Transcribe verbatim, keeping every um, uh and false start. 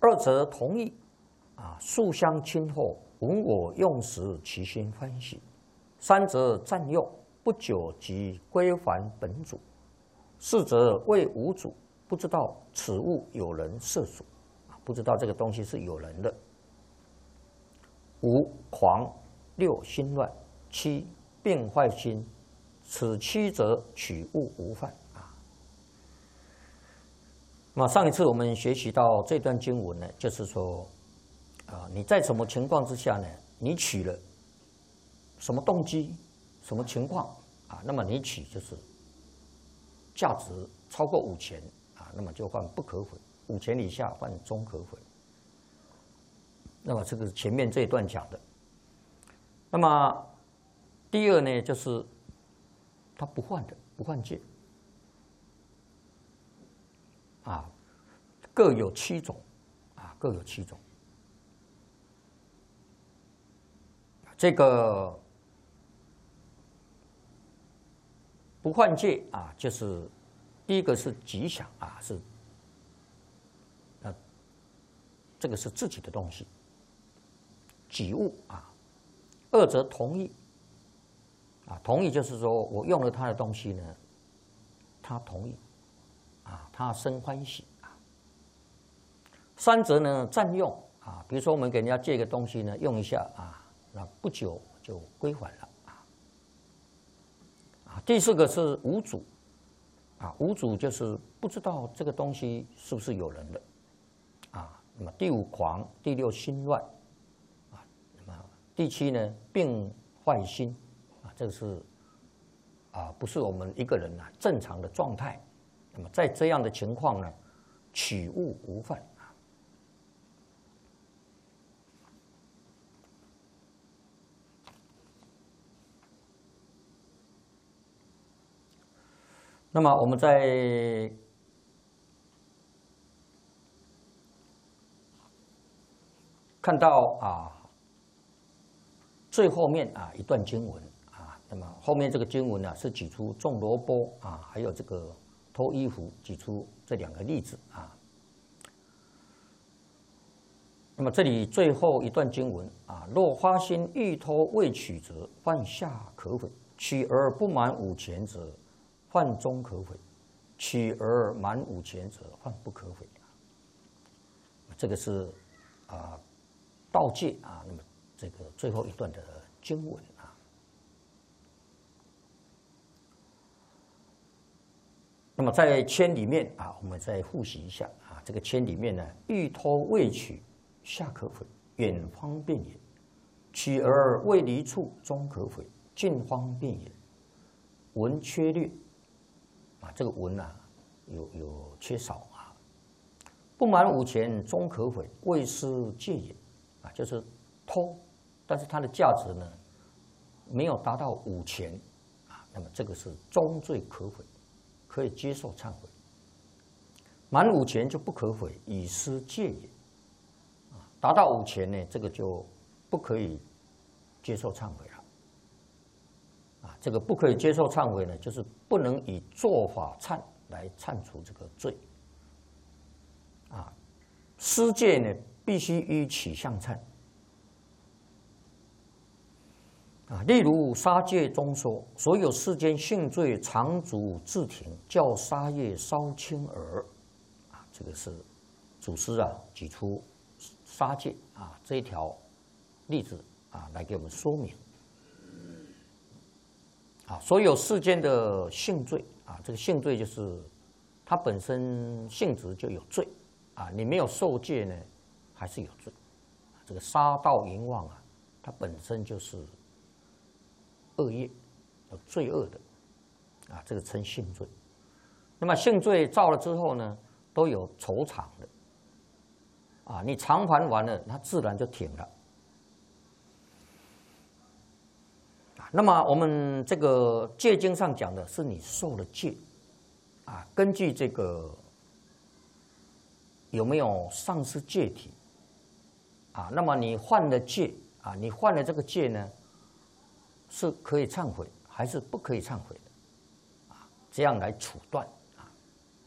二则同意，啊，素相亲厚，闻我用时，其心欢喜；三则占用，不久即归还本主；四则为无主，不知道此物有人涉属，啊，不知道这个东西是有人的。五狂，六心乱，七病坏心，此七则取物无犯啊。那么上一次我们学习到这段经文呢，就是说，啊，你在什么情况之下呢？你取了什么动机、什么情况啊？那么你取就是价值超过五钱啊，那么就犯不可悔；五钱以下犯中可悔。那么这个前面这一段讲的。那么第二呢，就是他不换的，不换戒啊，各有七种啊，各有七种。这个不换戒啊，就是第一个是吉祥啊，是啊，这个是自己的东西。己物啊，二则同意啊，同意就是说我用了他的东西呢，他同意啊，他生欢喜啊。三则呢占用啊，比如说我们给人家借个东西呢，用一下啊，那不久就归还了啊。啊，第四个是无主啊，无主就是不知道这个东西是不是有人的啊。那么第五狂，第六心乱。第七呢，病坏心，啊，这个是啊，不是我们一个人啊正常的状态。那么在这样的情况呢，取物无犯啊。那么我们在看到啊。最后面啊一段经文啊，那么后面这个经文呢、啊、是举出种萝卜啊，还有这个脱衣服，举出这两个例子啊。那么这里最后一段经文啊，若花心欲脱未取则，犯下可悔；取而不满五钱者，犯中可悔；取而满五钱者，犯不可悔。这个是啊道戒啊，那么。这个最后一段的经文啊，那么在签里面啊，我们再复习一下啊。这个签里面呢，欲脱未取，下可悔，远方便也；取而未离处，中可悔，近方便也。文缺略啊，这个文啊有有缺少啊。不满五钱，中可悔，未失戒也啊，就是偷。但是它的价值呢，没有达到五钱啊，那么这个是中罪可悔，可以接受忏悔。满五钱就不可悔，以失戒也。啊，达到五钱呢，这个就不可以接受忏悔了。啊，这个不可以接受忏悔呢，就是不能以做法忏来忏除这个罪。啊，失戒呢，必须依取向忏。啊，例如杀戒中说，所有世间性罪，常主自庭，教杀业稍轻耳。啊，这个是祖师啊举出杀戒啊这一条例子啊来给我们说明。啊，所有世间的性罪啊，这个性罪就是它本身性质就有罪啊，你没有受戒呢，还是有罪。这个杀盗淫妄啊，它本身就是恶业，有罪恶的，啊，这个称性罪。那么性罪造了之后呢，都有酬偿的，啊，你偿还完了，它自然就停了。啊，那么我们这个戒经上讲的是你受了戒，啊，根据这个有没有丧失戒体，啊，那么你犯了戒，啊，你犯了这个戒呢？是可以忏悔，还是不可以忏悔的？啊，这样来处断。